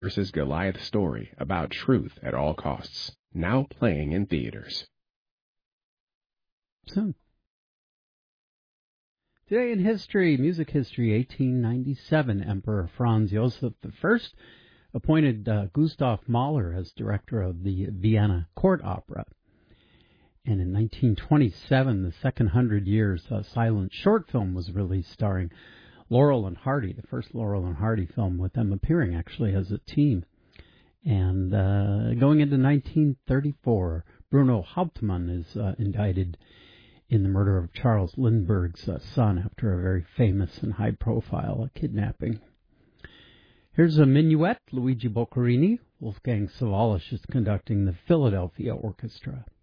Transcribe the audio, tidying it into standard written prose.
vs. Goliath story about truth at all costs. Now playing in theaters. Soon. Today in history, music history, 1897, Emperor Franz Josef I appointed Gustav Mahler as director of the Vienna Court Opera. And in 1927, the second 100 Years silent short film was released starring Laurel and Hardy, the first Laurel and Hardy film with them appearing actually as a team. And going into 1934, Bruno Hauptmann is indicted in the murder of Charles Lindbergh's son after a very famous and high-profile kidnapping. Here's a minuet, Luigi Boccherini. Wolfgang Sawallisch is conducting the Philadelphia Orchestra.